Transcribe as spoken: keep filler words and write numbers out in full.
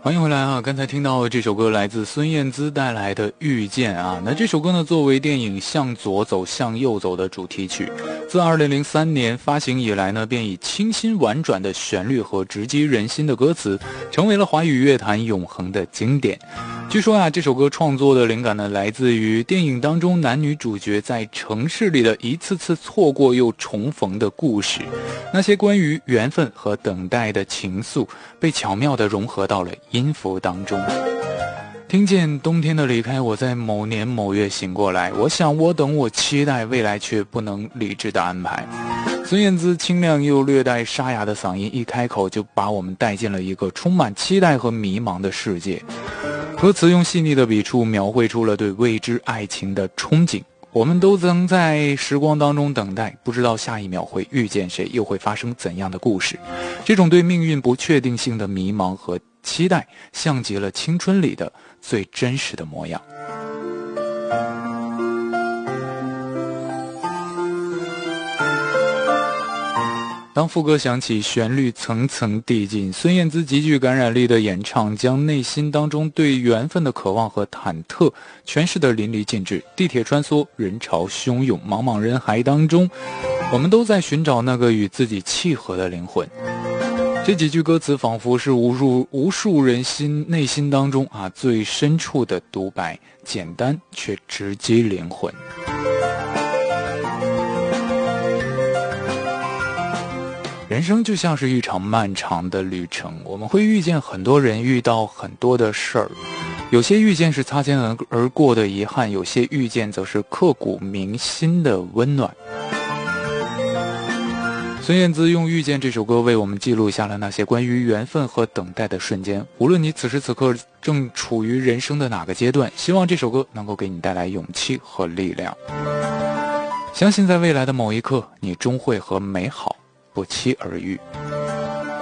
欢迎回来啊！刚才听到这首歌来自孙燕姿带来的《遇见》啊，那这首歌呢，作为电影《向左走，向右走》的主题曲，自二零零三年发行以来呢，便以清新婉转的旋律和直击人心的歌词，成为了华语乐坛永恒的经典。据说啊，这首歌创作的灵感呢，来自于电影当中男女主角在城市里的一次次错过又重逢的故事，那些关于缘分和等待的情愫，被巧妙地融合到了音符当中。听见冬天的离开，我在某年某月醒过来，我想我等我期待，未来却不能理智的安排。孙燕姿清亮又略带沙哑的嗓音一开口，就把我们带进了一个充满期待和迷茫的世界。歌词用细腻的笔触描绘出了对未知爱情的憧憬，我们都曾在时光当中等待，不知道下一秒会遇见谁，又会发生怎样的故事。这种对命运不确定性的迷茫和期待，像极了青春里的最真实的模样。当副歌响起，旋律层层递进，孙燕姿极具感染力的演唱将内心当中对缘分的渴望和忐忑诠释得淋漓尽致。地铁穿梭，人潮汹涌，茫茫人海当中，我们都在寻找那个与自己契合的灵魂。这几句歌词仿佛是无数无数人心内心当中啊最深处的独白，简单却直击灵魂。人生就像是一场漫长的旅程，我们会遇见很多人，遇到很多的事儿，有些遇见是擦肩而过的遗憾，有些遇见则是刻骨铭心的温暖。孙燕姿用《遇见》这首歌为我们记录下了那些关于缘分和等待的瞬间。无论你此时此刻正处于人生的哪个阶段，希望这首歌能够给你带来勇气和力量。相信在未来的某一刻，你终会和美好不期而遇。